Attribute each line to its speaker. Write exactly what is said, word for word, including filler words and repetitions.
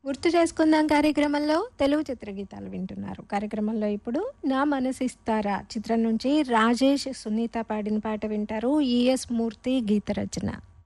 Speaker 1: గుర్తు చేసుకుందాం కార్యక్రమంలో తెలుగు చిత్రగీతాలు వింటున్నారు. కార్యక్రమంలో ఇప్పుడు నా మనసిస్తారా చిత్రం నుంచి రాజేష్, సునీత పాడిన పాట వింటారు. ఈఎస్ మూర్తి గీత రచన.